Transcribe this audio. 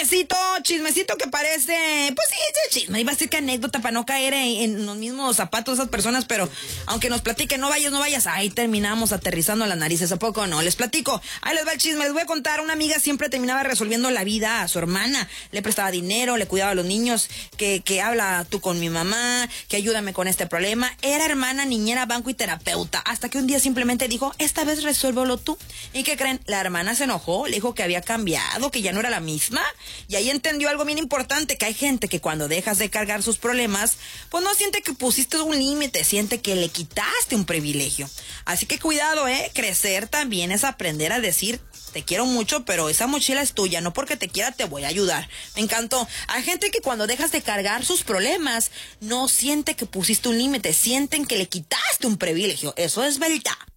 Chismecito que parece, pues sí, es chisme. Iba a decir que anécdota para no caer en los mismos zapatos de esas personas, pero aunque nos platiquen, no vayas, ahí terminamos aterrizando las narices, ¿a poco no? Les platico, ahí les va el chisme, les voy a contar. Una amiga siempre terminaba resolviendo la vida a su hermana, le prestaba dinero, le cuidaba a los niños, que habla tú con mi mamá, que ayúdame con este problema. Era hermana, niñera, banco y terapeuta, hasta que un día simplemente dijo, esta vez resuélvelo tú. ¿Y qué creen? La hermana se enojó, le dijo que había cambiado, que ya no era la misma, y ahí entendió algo bien importante, que hay gente que cuando dejas de cargar sus problemas, pues no siente que pusiste un límite, siente que le quitaste un privilegio. Así que cuidado, crecer también es aprender a decir, te quiero mucho, pero esa mochila es tuya, no porque te quiera te voy a ayudar. Me encantó. Hay gente que cuando dejas de cargar sus problemas, no siente que pusiste un límite, sienten que le quitaste un privilegio. Eso es verdad.